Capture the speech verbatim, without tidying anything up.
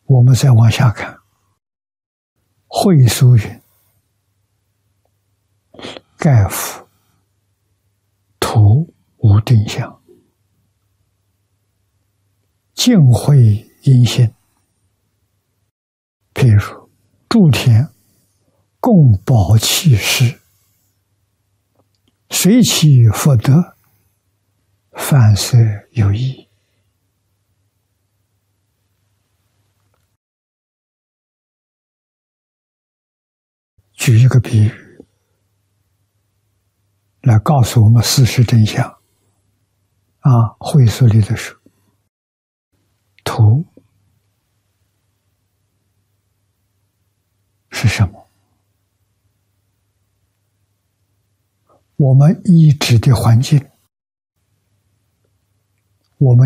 我们再往下看，会疏云：盖夫图无定向，尽会阴性。譬如诸田共宝器施，随其福德，凡色有益。举一个比喻来告诉我们事实真相啊，会疏里的书图是什么？我们已知的环境，我们